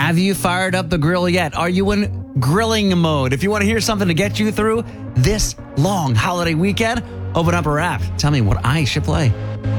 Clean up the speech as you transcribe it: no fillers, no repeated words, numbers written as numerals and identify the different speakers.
Speaker 1: Have you fired up the grill yet? Are you in grilling mode? If you want to hear something to get you through this long holiday weekend, open up our app. Tell me what I should play.